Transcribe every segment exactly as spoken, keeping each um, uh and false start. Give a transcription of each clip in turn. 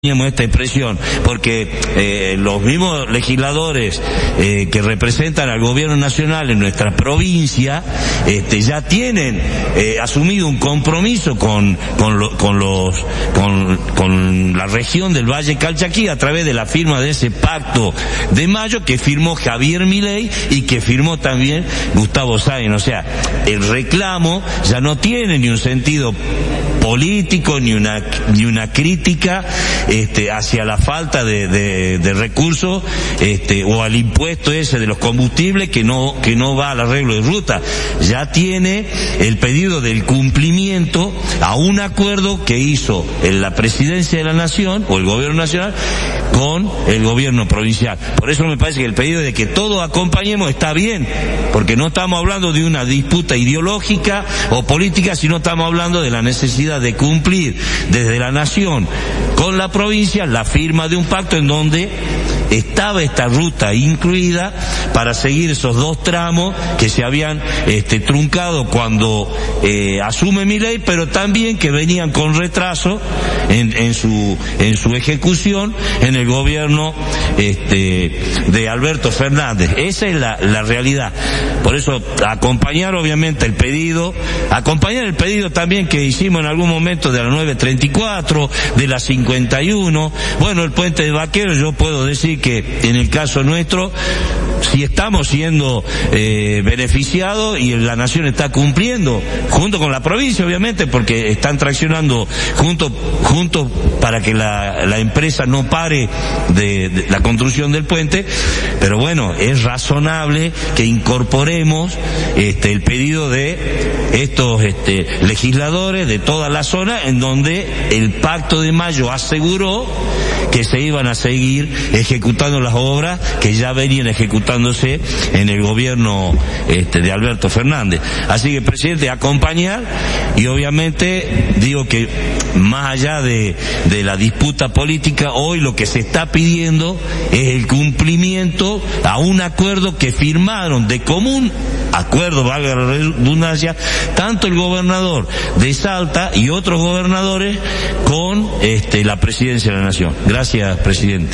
esta expresión, porque eh, los mismos legisladores eh, que representan al gobierno nacional en nuestra provincia este, ya tienen eh, asumido un compromiso con con, lo, con los con, con la región del Valle Calchaquí a través de la firma de ese pacto de mayo que firmó Javier Milei y que firmó también Gustavo Sáenz. O sea, el reclamo ya no tiene ni un sentido político ni una ni una crítica este hacia la falta de, de, de recursos este o al impuesto ese de los combustibles que no que no va al arreglo de ruta. Ya tiene el pedido del cumplimiento a un acuerdo que hizo en la Presidencia de la Nación o el Gobierno Nacional con el Gobierno Provincial. Por eso me parece que el pedido de que todos acompañemos está bien, porque no estamos hablando de una disputa ideológica o política, sino estamos hablando de la necesidad de cumplir desde la Nación con la provincia la firma de un pacto en donde estaba esta ruta incluida para seguir esos dos tramos que se habían este, truncado cuando eh, asume Milei, pero también que venían con retraso en, en su en su ejecución en el gobierno este, de Alberto Fernández. Esa es la, la realidad. Por eso acompañar obviamente el pedido, acompañar el pedido también que hicimos en algún momento de la nueve treinta y cuatro, de la cincuenta y uno, bueno, el puente de Vaquero, yo puedo decir que en el caso nuestro si estamos siendo eh, beneficiados y la Nación está cumpliendo junto con la provincia obviamente porque están traccionando juntos juntos para que la, la empresa no pare de, de la construcción del puente, pero bueno, es razonable que incorporemos este el pedido de estos este legisladores de toda la zona en donde el pacto de mayo aseguró que se iban a seguir ejecutando las obras que ya venían ejecutándose en el gobierno este de Alberto Fernández. Así que, presidente, acompañar y obviamente digo que más allá de, de la disputa política, hoy lo que se está pidiendo es el cumplimiento a un acuerdo que firmaron de común acuerdo, valga la redundancia, tanto el gobernador de Salta y otros gobernadores con este la Presidencia de la Nación. Gracias, presidente.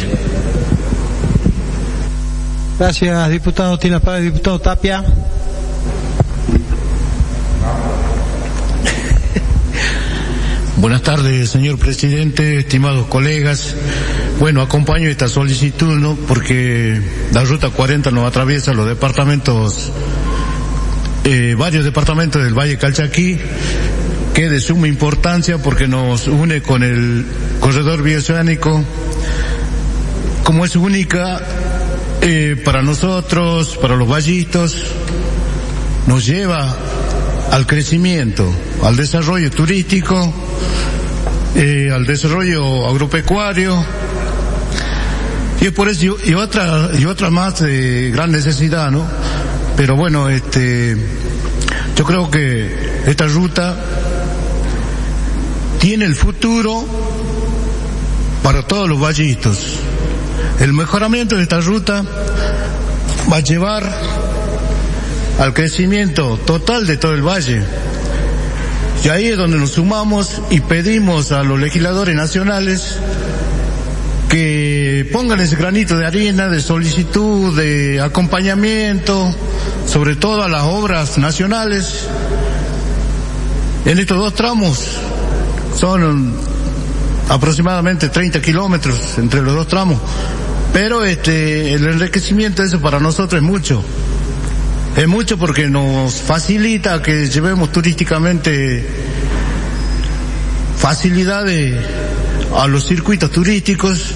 Gracias, diputado. Tiene la palabra el diputado Tapia. Buenas tardes, señor presidente, estimados colegas. Bueno, acompaño esta solicitud, ¿no? Porque la ruta cuarenta nos atraviesa los departamentos, eh, varios departamentos del Valle Calchaquí, que es de suma importancia porque nos une con el corredor bioceánico, como es única eh, para nosotros, para los vallitos, nos lleva al crecimiento, al desarrollo turístico, eh, al desarrollo agropecuario, y es por eso, y otra, y otra más de gran necesidad, ¿no? Pero bueno, este, yo creo que esta ruta tiene el futuro para todos los vallitos. El mejoramiento de esta ruta va a llevar al crecimiento total de todo el valle. Y ahí es donde nos sumamos y pedimos a los legisladores nacionales que pongan ese granito de arena, de solicitud, de acompañamiento, sobre todo a las obras nacionales. En estos dos tramos son aproximadamente treinta kilómetros entre los dos tramos, pero este el enriquecimiento de eso para nosotros es mucho. Es mucho porque nos facilita que llevemos turísticamente facilidades a los circuitos turísticos.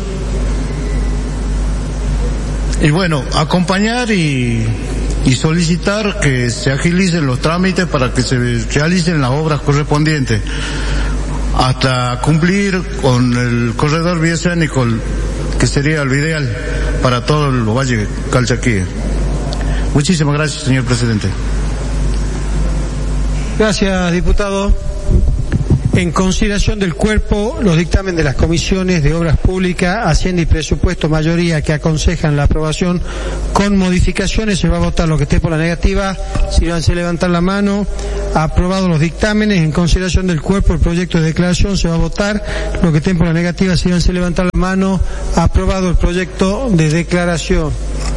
Y bueno, acompañar y, y solicitar que se agilicen los trámites para que se realicen las obras correspondientes hasta cumplir con el corredor bioceánico, que sería el ideal para todo el Valle Calchaquí. Muchísimas gracias, señor presidente. Gracias, diputado. En consideración del cuerpo, los dictámenes de las comisiones de Obras Públicas, Hacienda y Presupuesto, mayoría que aconsejan la aprobación con modificaciones, se va a votar lo que esté por la negativa. Si no se levantar la mano, aprobado los dictámenes. En consideración del cuerpo, el proyecto de declaración, se va a votar lo que esté por la negativa. Si no se levantar la mano, aprobado el proyecto de declaración.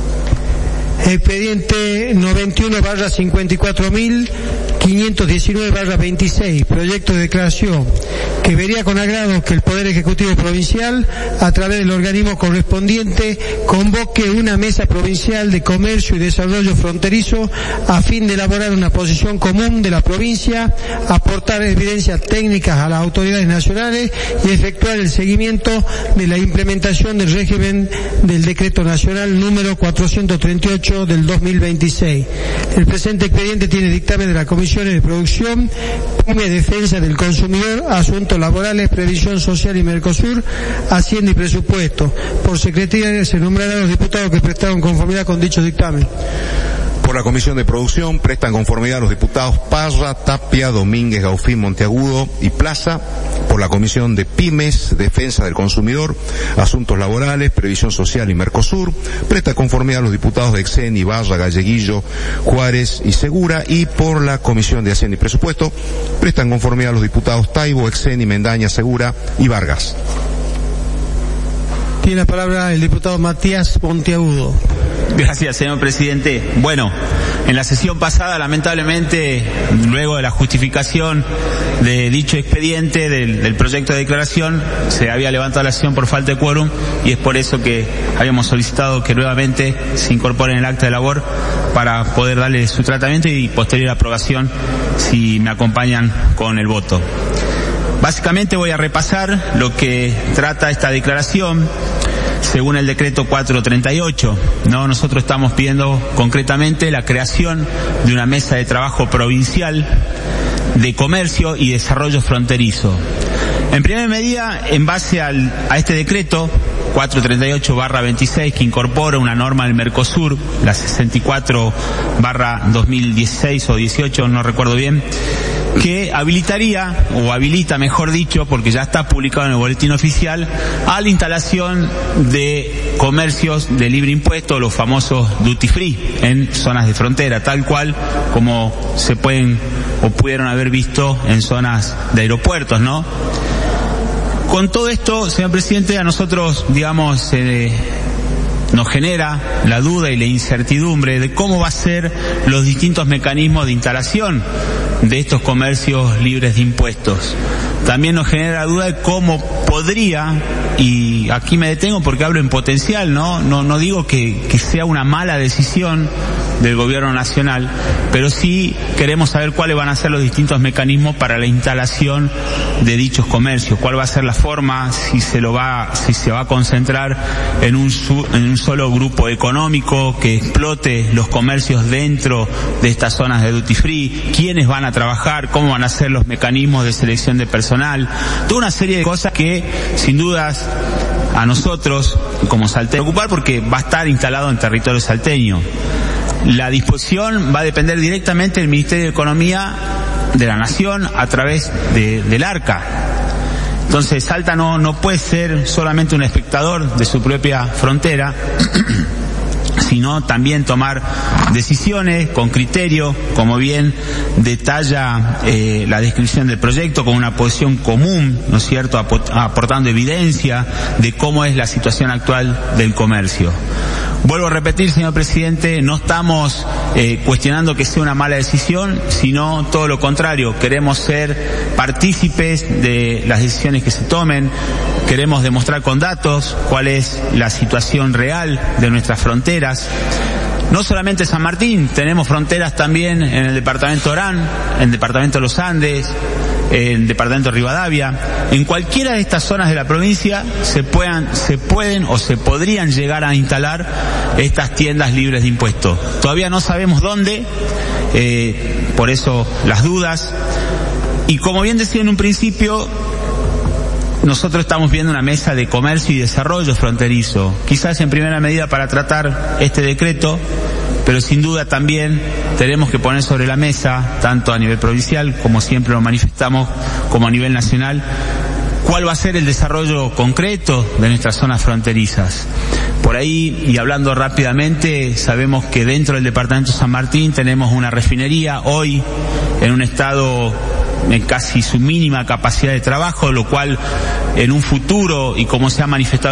Expediente noventa y uno barra cincuenta y cuatro mil quinientos diecinueve barra veintiséis, proyecto de declaración que vería con agrado que el Poder Ejecutivo Provincial, a través del organismo correspondiente, convoque una mesa provincial de comercio y desarrollo fronterizo a fin de elaborar una posición común de la provincia, aportar evidencias técnicas a las autoridades nacionales y efectuar el seguimiento de la implementación del régimen del Decreto Nacional número cuatrocientos treinta y ocho del dos mil veintiséis. El presente expediente tiene dictamen de la Comisión de Producción, Pyme, Defensa del Consumidor, Asuntos Laborales, Previsión Social y Mercosur, Hacienda y Presupuesto. Por secretaría se nombrarán los diputados que prestaron conformidad con dicho dictamen. Por la Comisión de Producción prestan conformidad los diputados Parra, Tapia, Domínguez, Gaufín, Monteagudo y Plaza. Por la Comisión de Pymes, Defensa del Consumidor, Asuntos Laborales, Previsión Social y Mercosur, presta conformidad los diputados de Exen, Ibarra, Galleguillo, Juárez y Segura. Y por la Comisión de Hacienda y Presupuesto prestan conformidad los diputados Taibo, Exen, Mendaña, Segura y Vargas. Tiene la palabra el diputado Matías Monteagudo. Gracias, señor presidente. Bueno, en la sesión pasada, lamentablemente, luego de la justificación de dicho expediente del, del proyecto de declaración, se había levantado la sesión por falta de quórum y es por eso que habíamos solicitado que nuevamente se incorpore en el acta de labor para poder darle su tratamiento y posterior aprobación, si me acompañan con el voto. Básicamente voy a repasar lo que trata esta declaración según el decreto cuatrocientos treinta y ocho. No, nosotros estamos pidiendo concretamente la creación de una mesa de trabajo provincial de comercio y desarrollo fronterizo. En primera medida, en base al, a este decreto cuatrocientos treinta y ocho barra veintiséis, que incorpora una norma del Mercosur, la sesenta y cuatro barra dos mil dieciséis o dieciocho, no recuerdo bien, que habilitaría, o habilita mejor dicho, porque ya está publicado en el boletín oficial, a la instalación de comercios de libre impuesto, los famosos duty free, en zonas de frontera, tal cual como se pueden o pudieron haber visto en zonas de aeropuertos, ¿no? Con todo esto, señor presidente, a nosotros, digamos, eh, nos genera la duda y la incertidumbre de cómo va a ser los distintos mecanismos de instalación de estos comercios libres de impuestos. También nos genera la duda de cómo podría, y aquí me detengo porque hablo en potencial, no no no digo que, que sea una mala decisión del gobierno nacional, pero sí queremos saber cuáles van a ser los distintos mecanismos para la instalación de dichos comercios, cuál va a ser la forma, si se lo va, si se va a concentrar en un su, en un solo grupo económico que explote los comercios dentro de estas zonas de duty free, quiénes van a trabajar, cómo van a ser los mecanismos de selección de personal, toda una serie de cosas que sin dudas a nosotros como salteños preocupar porque va a estar instalado en territorio salteño. La disposición va a depender directamente del Ministerio de Economía de la Nación a través de, del ARCA. Entonces Salta no, no puede ser solamente un espectador de su propia frontera, sino también tomar decisiones con criterio, como bien detalla eh, la descripción del proyecto, con una posición común, ¿no es cierto?, aportando evidencia de cómo es la situación actual del comercio. Vuelvo a repetir, señor presidente, no estamos eh, cuestionando que sea una mala decisión, sino todo lo contrario, queremos ser partícipes de las decisiones que se tomen, queremos demostrar con datos cuál es la situación real de nuestras fronteras. No solamente San Martín, tenemos fronteras también en el departamento Orán, en el departamento de los Andes, en el departamento de Rivadavia. En cualquiera de estas zonas de la provincia se puedan, se pueden o se podrían llegar a instalar estas tiendas libres de impuestos. Todavía no sabemos dónde, eh, por eso las dudas. Y como bien decía en un principio, nosotros estamos viendo una mesa de comercio y desarrollo fronterizo, quizás en primera medida para tratar este decreto, pero sin duda también tenemos que poner sobre la mesa, tanto a nivel provincial, como siempre lo manifestamos, como a nivel nacional, cuál va a ser el desarrollo concreto de nuestras zonas fronterizas. Por ahí, y hablando rápidamente, sabemos que dentro del departamento de San Martín tenemos una refinería hoy en un estado en casi su mínima capacidad de trabajo, lo cual en un futuro, y como se ha manifestado